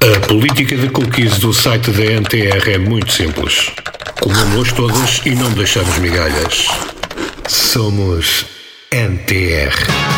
A política de cookies do site da NTR é muito simples. Comemos todas e não deixamos migalhas. Somos NTR.